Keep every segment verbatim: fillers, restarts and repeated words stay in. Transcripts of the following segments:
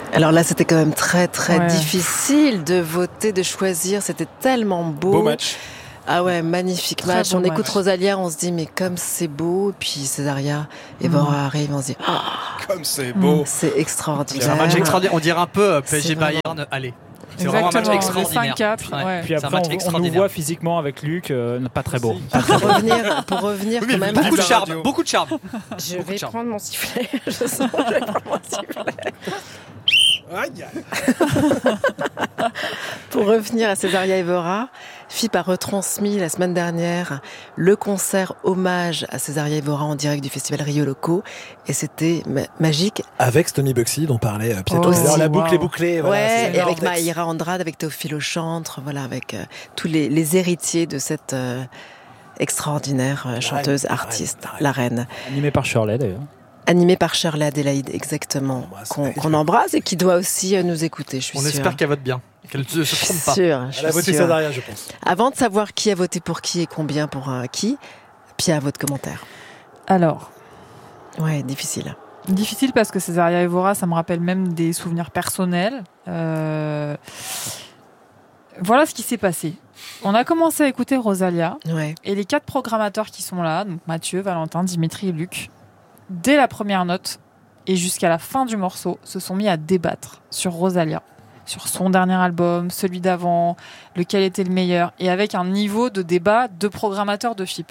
Alors là, c'était quand même très très Ouais. difficile de voter, de choisir. C'était tellement beau. Beau match. Ah ouais, magnifique Très match. beau On match. écoute Rosalia, on se dit mais comme c'est beau. Puis Césaria et Evora Mm. arrivent, on se dit ah, Comme c'est beau. c'est extraordinaire. C'est un match extraordinaire. On dirait un peu euh, P S G C'est vraiment- Bayern. Allez. C'est vraiment un match Exactement, le extraordinaire. cinq quatre. Ouais. Ouais. Puis C'est un après, match on, on nous extraordinaire. voit physiquement avec Luc, euh, pas très beau. Pour revenir, pour revenir Oui, mais quand même. beaucoup Beaucoup de la charme, radio. beaucoup de charme. Je beaucoup vais de charme. prendre mon sifflet. Je sens que je vais prendre mon sifflet. Aïe, aïe. Pour revenir à Césaria Evora, F I P a retransmis la semaine dernière le concert hommage à Césaria Evora en direct du festival Rio Loco et c'était ma- magique. Avec Stony Bugsy dont parlait euh, Pierre Oh, tout à l'heure. La wow. boucle est bouclée. Voilà, ouais, c'est et avec énorme. Maïra Andrade, avec Théophile Auchantre, voilà, avec euh, tous les, les héritiers de cette euh, extraordinaire euh, chanteuse, reine, la artiste, reine, la reine. Animé par Shirley d'ailleurs. Animée par Shirley Adélaïde, exactement, embrasse. qu'on qu'on embrasse et qui doit aussi euh, nous écouter, je suis On sûre. espère qu'elle vote bien, qu'elle ne se trompe pas. Sûre, je Elle a suis voté sûre. Césaria, je pense. Avant de savoir qui a voté pour qui et combien pour euh, qui, Pia, votre commentaire. Alors, Ouais, difficile. difficile parce que Césaria Evora, ça me rappelle même des souvenirs personnels. Euh, Voilà ce qui s'est passé. On a commencé à écouter Rosalia Ouais. et les quatre programmateurs qui sont là, donc Mathieu, Valentin, Dimitri et Luc, dès la première note et jusqu'à la fin du morceau, se sont mis à débattre sur Rosalia, sur son dernier album, celui d'avant, lequel était le meilleur, et avec un niveau de débat de programmateurs de F I P.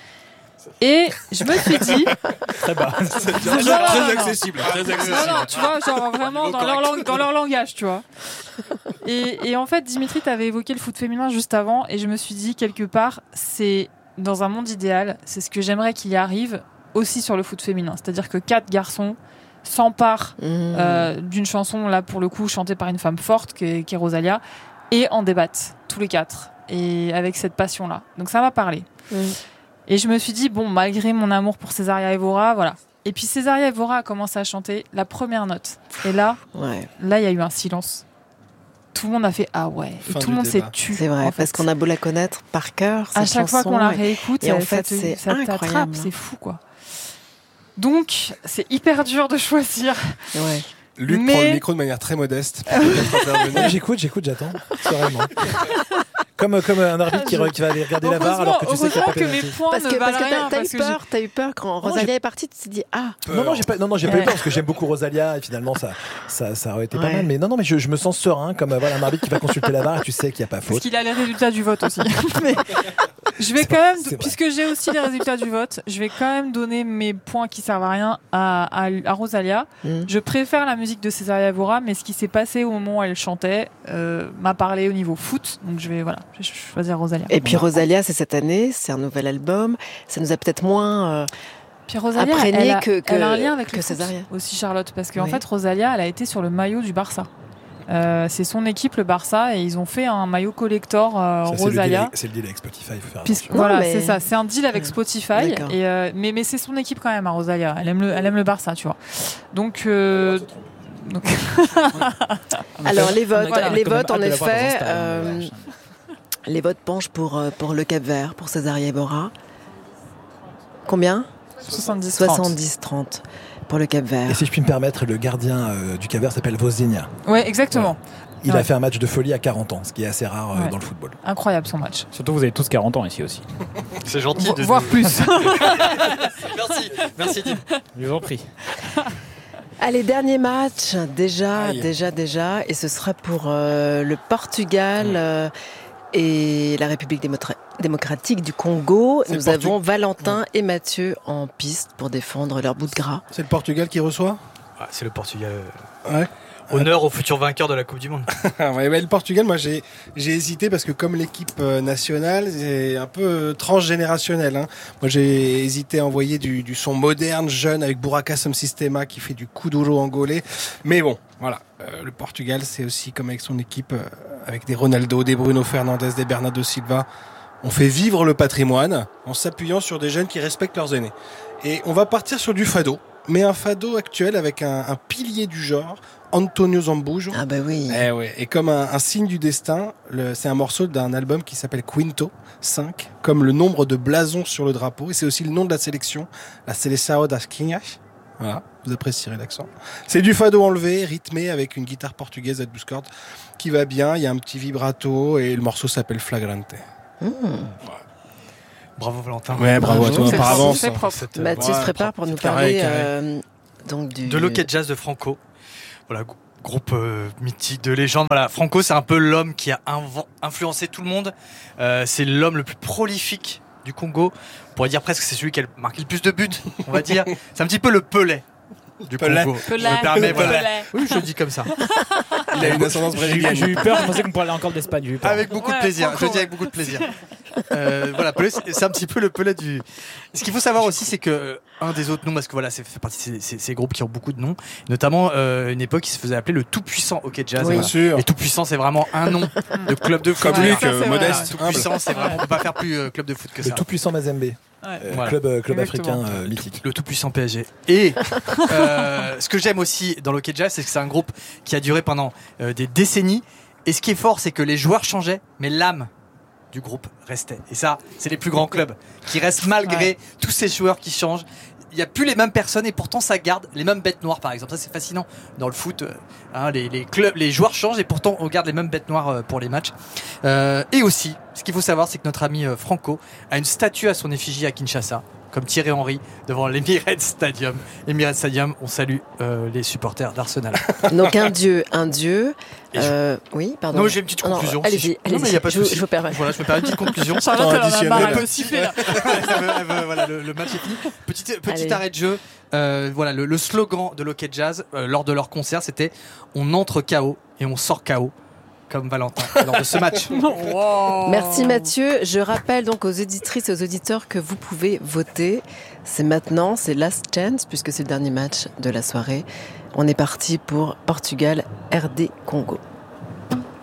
Et je me suis dit, Très bas. C'est bien. Non, non, non, Très non. accessible. Très non, accessible. non, tu vois, genre vraiment dans leur, lang- dans leur langage, tu vois. Et, et en fait, Dimitri, t'avais évoqué le foot féminin juste avant, et je me suis dit, quelque part, c'est dans un monde idéal, c'est ce que j'aimerais qu'il y arrive aussi sur le foot féminin. C'est-à-dire que quatre garçons s'emparent Mmh. euh, d'une chanson, là, pour le coup, chantée par une femme forte, qui est, qui est Rosalia, et en débattent, tous les quatre, et avec cette passion-là. Donc ça m'a parlé. Mmh. Et je me suis dit, bon, malgré mon amour pour Césaria Evora, voilà. Et puis Césaria Evora a commencé à chanter la première note. Et là, Ouais, là, il y a eu un silence. Tout le monde a fait ah ouais. Fin Et tout le du monde s'est débat. tu. c'est vrai, en fait. parce qu'on a beau la connaître par cœur, à cette chaque fois chanson, qu'on la et- réécoute, et ça, en ça fait, te- c'est ça t'attrape, incroyable. c'est fou quoi. Donc, c'est hyper dur de choisir. Ouais. Luc Mais- prend le micro de manière très modeste. pour peut-être intervenir. J'écoute, j'écoute, j'attends. Sereinement. Comme, comme un arbitre qui, re- qui va aller regarder la barre alors que tu sais qu'il n'y a heureusement pas que mes pénalty. points Parce ne que, parce valent que rien. t'as, t'as eu parce que peur, t'as eu peur quand Rosalia est partie, tu t'es dit ah. Non, non, j'ai pas, non, non, j'ai pas eu Ouais. peur parce que j'aime beaucoup Rosalia et finalement ça, ça, ça aurait été pas Ouais. mal. Mais non, non, mais je, je me sens serein comme euh, voilà, un arbitre qui va consulter la barre et tu sais qu'il n'y a pas Parce faute. qu'il a les résultats du vote aussi. Mais je vais quand même, c'est vrai. puisque j'ai aussi les résultats du vote, je vais quand même donner mes points qui servent à rien à, à, à Rosalia. Mmh. Je préfère la musique de Césaria Evora, mais ce qui s'est passé au moment où elle chantait euh, m'a parlé au niveau foot. Donc je vais, voilà, je vais choisir Rosalia. Et puis Rosalia, c'est cette année, c'est un nouvel album. Ça nous a peut-être moins. euh, Puis Rosalia, imprégné elle a, que- que- elle a un lien avec que le foot Césaria. aussi, Charlotte, parce qu'en Oui. fait, Rosalia, elle a été sur le maillot du Barça. Euh, c'est son équipe, le Barça, et ils ont fait un maillot collector euh, Ça, c'est, le deal, Rosalia. avec- c'est le deal avec Spotify, il faut faire Puisque, attention. Non, voilà, mais- c'est ça, c'est un deal avec Ouais. Spotify. D'accord. Et euh, mais mais c'est son équipe quand même, à Rosalia. Elle aime le, elle aime le Barça, tu vois. Donc, euh, donc Alors les votes, Voilà. les On a quand même votes en hâte de la voir dans un effet, stade, euh, ouais. les votes penchent pour euh, pour le Cap-Vert, pour Césaria Evora. Combien soixante-dix trente. soixante-dix trente pour le Cap-Vert. Et si je puis me permettre, le gardien euh, du Cap-Vert s'appelle Vozinha. Ouais, exactement. Il Ouais. a fait un match de folie à quarante ans, ce qui est assez rare euh, Ouais. dans le football. Incroyable son match. Surtout, vous avez tous quarante ans ici aussi. C'est gentil. Vo- de... voire plus. Merci, merci Dim. Je vous en prie. Allez, dernier match, déjà, Aïe. déjà, déjà, et ce sera pour euh, le Portugal euh, et la République démotra- démocratique du Congo. C'est le Nous Portu- avons Valentin et Mathieu en piste pour défendre leur bout de gras. C'est le Portugal qui reçoit Ah, c'est le Portugal. Ouais. Honneur au futur vainqueur de la Coupe du Monde. Ouais, mais le Portugal, moi j'ai j'ai hésité parce que comme l'équipe euh, nationale, c'est un peu euh, transgénérationnel. Hein. Moi j'ai hésité à envoyer du, du son moderne, jeune, avec Buraka Som Sistema qui fait du kuduro angolais. Mais bon, voilà. Euh, le Portugal, c'est aussi comme avec son équipe, euh, avec des Ronaldo, des Bruno Fernandes, des Bernardo Silva. On fait vivre le patrimoine en s'appuyant sur des jeunes qui respectent leurs aînés. Et on va partir sur du fado, mais un fado actuel avec un, un pilier du genre, Antonio Zambujo. Ah bah oui. Eh ouais. Et comme un, un signe du destin, le- c'est un morceau d'un album qui s'appelle Quinto, cinq, comme le nombre de blasons sur le drapeau. Et c'est aussi le nom de la sélection, la Seleção das Quinhas. Voilà, vous apprécierez l'accent. C'est du fado enlevé, rythmé, avec une guitare portugaise à douze cordes qui va bien. Il y a un petit vibrato et le morceau s'appelle Flagrante. Mmh. Bravo Valentin. Ouais, bravo à toi C'est par propre, avance. c'est propre. Cette, euh, Mathieu ouais, se prépare pour nous carré, parler carré. euh, donc du... De Locket Jazz de Franco. Voilà, g- groupe euh, mythique de légende. Voilà, Franco, c'est un peu l'homme qui a inv- influencé tout le monde. Euh, c'est l'homme le plus prolifique du Congo. On pourrait dire presque que c'est celui qui a marqué le plus de buts, on va dire. C'est un petit peu le Pelé du Pelé. Congo. Pelé. Je me permets, voilà. Pelé. Oui, je le dis comme ça. Il a une ascendance J'ai eu, brésilienne. j'ai eu peur, je pensais qu'on parlait encore d'Espagne. j'ai eu peur. Avec beaucoup Ouais, de plaisir. Franco, Je le dis ouais. avec beaucoup de plaisir. Euh, voilà, Pelé, c'est c'est un petit peu le Pelé du. Ce qu'il faut savoir aussi, c'est que euh, un des autres noms, parce que voilà, c'est fait partie de ces, ces- ces groupes qui ont beaucoup de noms, notamment euh, une époque, il se faisait appeler le tout-puissant Hockey Jazz. Oui. Bien Voilà. sûr. Et tout puissant, c'est vraiment un nom de club de foot. Comme Ouais, Luc, ça, euh, c'est vrai. modeste, Tout humble. puissant, c'est vraiment. On peut pas faire plus euh, club de foot que Le ça. tout-puissant Mazembe, Ouais. euh, Voilà. club, euh, club Exactement. africain euh, mythique. Le tout puissant P S G. Et euh, ce que j'aime aussi dans l'Hockey Jazz, c'est que c'est un groupe qui a duré pendant euh, des décennies. Et ce qui est fort, c'est que les joueurs changeaient, mais l'âme du groupe restait. Et ça, c'est les plus grands clubs qui restent malgré Ouais. tous ces joueurs qui changent. Il n'y a plus les mêmes personnes et pourtant ça garde les mêmes bêtes noires, par exemple. Ça, c'est fascinant dans le foot. euh, hein, les, les clubs, les joueurs changent et pourtant on garde les mêmes bêtes noires euh, pour les matchs. Euh, et aussi, ce qu'il faut savoir, c'est que notre ami euh, Franco a une statue à son effigie à Kinshasa, comme Thierry Henry devant l'Emirates Stadium. Emirates Stadium, on salue euh, les supporters d'Arsenal. Donc un dieu, un dieu. Et je- Euh, oui, pardon. Non, j'ai une petite Non, conclusion. allez-y, si je- allez-y. Non, mais il n'y a pas de je, vous- souci. je vous permets. Voilà, je me permets une petite conclusion. Charlotte, elle en a additionnel. marre, elle Le veut siffler là. Elle veut- elle veut- voilà, le, le match est fini. Petit, petit Allez. arrêt de jeu. Euh, voilà, le, le slogan de Locket Jazz euh, lors de leur concert, c'était "On entre K O et on sort K O", comme Valentin lors de ce match. Wow. Merci Mathieu. Je rappelle donc aux auditrices et aux auditeurs que vous pouvez voter. C'est maintenant, c'est last chance puisque c'est le dernier match de la soirée. On est parti pour Portugal, R D Congo.